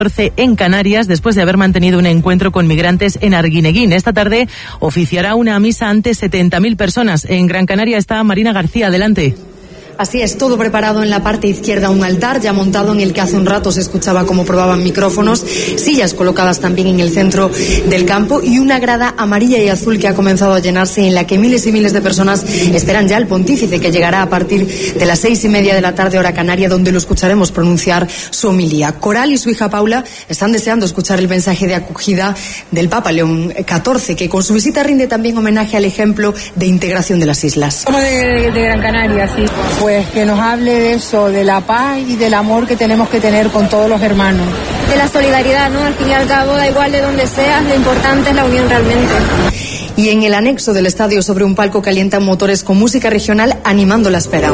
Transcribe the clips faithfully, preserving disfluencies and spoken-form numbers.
en Canarias, después de haber mantenido un encuentro con migrantes en Arguineguín. Esta tarde oficiará una misa ante setenta mil personas. En Gran Canaria está Marina García, adelante. Así es, todo preparado en la parte izquierda, un altar ya montado en el que hace un rato se escuchaba cómo probaban micrófonos, sillas colocadas también en el centro del campo y una grada amarilla y azul que ha comenzado a llenarse, en la que miles y miles de personas esperan ya al pontífice, que llegará a partir de las seis y media de la tarde hora canaria, donde lo escucharemos pronunciar su homilía. Coral y su hija Paula están deseando escuchar el mensaje de acogida del Papa León catorce, que con su visita rinde también homenaje al ejemplo de integración de las islas. Como de, de Gran Canaria, sí. Pues que nos hable de eso, de la paz y del amor que tenemos que tener con todos los hermanos. De la solidaridad, ¿no? Al fin y al cabo, da igual de donde seas, lo importante es la unión realmente. Y en el anexo del estadio, sobre un palco, calientan motores con música regional animando la espera.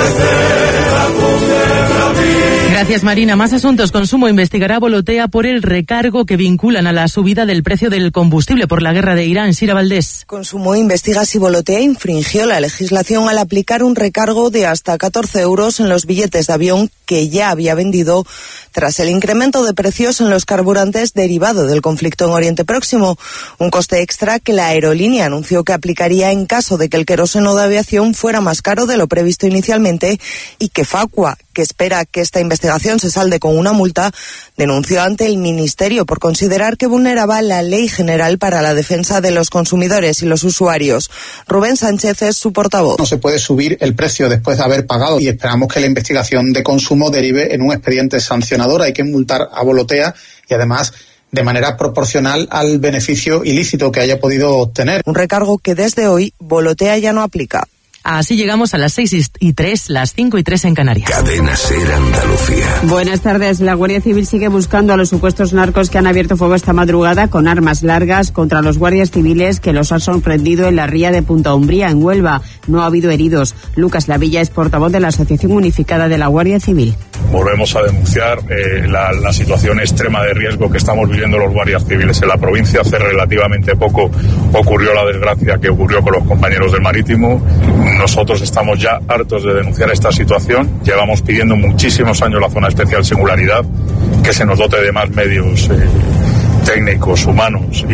Gracias, Marina. Más asuntos. Consumo investigará a Volotea por el recargo que vinculan a la subida del precio del combustible por la guerra de Irán. Sira Valdés. Consumo investiga si Volotea infringió la legislación al aplicar un recargo de hasta catorce euros en los billetes de avión que ya había vendido tras el incremento de precios en los carburantes derivado del conflicto en Oriente Próximo. Un coste extra que la aerolínea anunció que aplicaría en caso de que el queroseno de aviación fuera más caro de lo previsto inicialmente, y que Facua, que espera que esta investigación se salde con una multa, denunció ante el Ministerio por considerar que vulneraba la Ley General para la Defensa de los Consumidores y los Usuarios. Rubén Sánchez es su portavoz. No se puede subir el precio después de haber pagado, y esperamos que la investigación de consumo derive en un expediente sancionador. Hay que multar a Volotea, y además de manera proporcional al beneficio ilícito que haya podido obtener. Un recargo que desde hoy Volotea ya no aplica. Así llegamos a las seis y tres, las cinco y tres en Canarias. Cadena SER Andalucía. Buenas tardes. La Guardia Civil sigue buscando a los supuestos narcos que han abierto fuego esta madrugada con armas largas contra los guardias civiles que los han sorprendido en la ría de Punta Umbría, en Huelva. No ha habido heridos. Lucas Lavilla es portavoz de la Asociación Unificada de la Guardia Civil. Volvemos a denunciar eh, la, la situación extrema de riesgo que estamos viviendo los guardias civiles en la provincia. Hace relativamente poco ocurrió la desgracia que ocurrió con los compañeros del Marítimo. Nosotros estamos ya hartos de denunciar esta situación. Llevamos pidiendo muchísimos años la zona especial singularidad, que se nos dote de más medios eh, técnicos, humanos, y,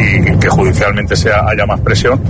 y que judicialmente sea, haya más presión.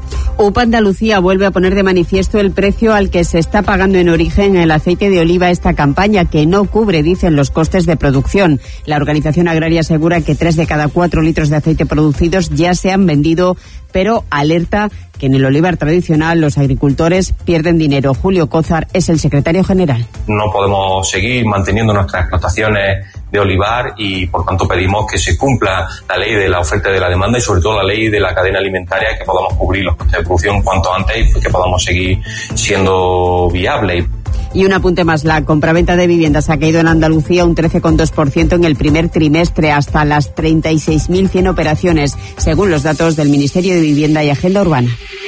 U P A Andalucía vuelve a poner de manifiesto el precio al que se está pagando en origen el aceite de oliva esta campaña, que no cubre, dicen, los costes de producción. La organización agraria asegura que tres de cada cuatro litros de aceite producidos ya se han vendido, pero alerta que en el olivar tradicional los agricultores pierden dinero. Julio Cózar es el secretario general. No podemos seguir manteniendo nuestras explotaciones de olivar y, por tanto, pedimos que se cumpla la ley de la oferta y de la demanda, y sobre todo la ley de la cadena alimentaria, que podamos cubrir los costes de producción cuanto antes y que podamos seguir siendo viables. Y un apunte más, la compraventa de viviendas ha caído en Andalucía un trece coma dos por ciento en el primer trimestre, hasta las treinta y seis mil cien operaciones, según los datos del Ministerio de Vivienda y Agenda Urbana.